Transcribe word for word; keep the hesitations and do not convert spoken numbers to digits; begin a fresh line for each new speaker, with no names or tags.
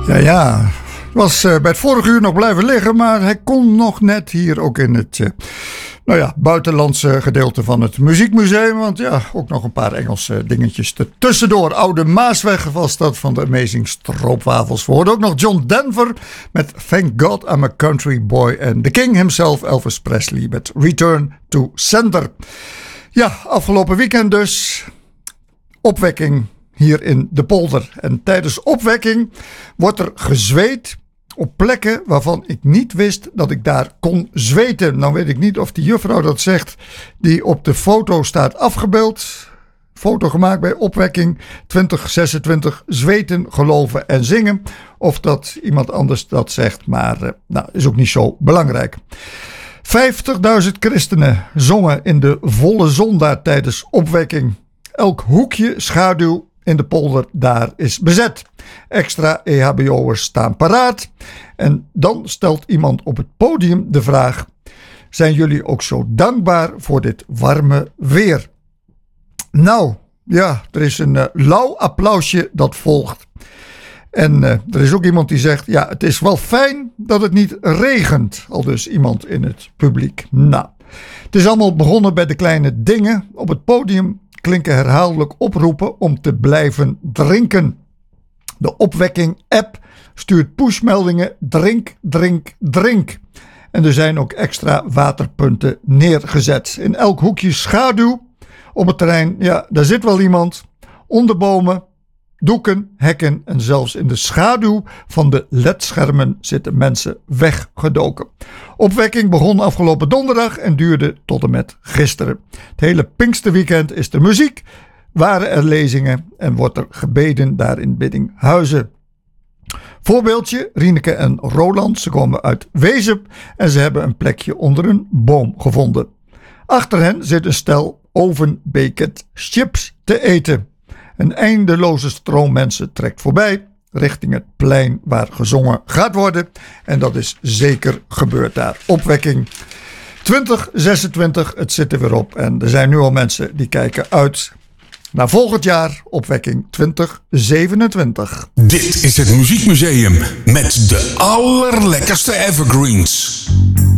Ja, ja. Was uh, bij het vorige uur nog blijven liggen, maar hij kon nog net hier ook in het uh, nou ja, buitenlandse gedeelte van het muziekmuseum. Want ja, ook nog een paar Engelse dingetjes ertussendoor. Oude Maasweg was dat van de Amazing Stroopwafels. We hoorden ook nog John Denver met Thank God I'm a Country Boy. En The King himself, Elvis Presley, met Return to Sender. Ja, afgelopen weekend dus. Opwekking hier in de polder. En tijdens opwekking wordt er gezweet op plekken waarvan ik niet wist dat ik daar kon zweten. Nou weet ik niet of die juffrouw dat zegt die op de foto staat afgebeeld. Foto gemaakt bij opwekking twintig zesentwintig, zweten, geloven en zingen. Of dat iemand anders dat zegt, maar uh, nou, is ook niet zo belangrijk. vijftigduizend christenen zongen in de volle zon daar tijdens opwekking. Elk hoekje schaduw in de polder daar is bezet. Extra E H B O'ers staan paraat. En dan stelt iemand op het podium de vraag: zijn jullie ook zo dankbaar voor dit warme weer? Nou, ja, er is een uh, lauw applausje dat volgt. En uh, er is ook iemand die zegt: ja, het is wel fijn dat het niet regent. Al dus iemand in het publiek. Nou, het is allemaal begonnen bij de kleine dingen. Op het podium klinken herhaaldelijk oproepen om te blijven drinken. De opwekking-app stuurt pushmeldingen: drink, drink, drink. En er zijn ook extra waterpunten neergezet. In elk hoekje schaduw op het terrein, ja, daar zit wel iemand. Onder bomen, doeken, hekken en zelfs in de schaduw van de L E D-schermen zitten mensen weggedoken. Opwekking begon afgelopen donderdag en duurde tot en met gisteren. Het hele Pinksterweekend is er muziek, waren er lezingen en wordt er gebeden daar in Biddinghuizen. Voorbeeldje, Rieneke en Roland, ze komen uit Wezep en ze hebben een plekje onder een boom gevonden. Achter hen zit een stel oven-baked chips te eten. Een eindeloze stroom mensen trekt voorbij richting het plein waar gezongen gaat worden. En dat is zeker gebeurd daar. Opwekking twintig zesentwintig, het zit er weer op. En er zijn nu al mensen die kijken uit naar volgend jaar, opwekking twintig zevenentwintig.
Dit is het Muziekmuseum met de allerlekkerste evergreens.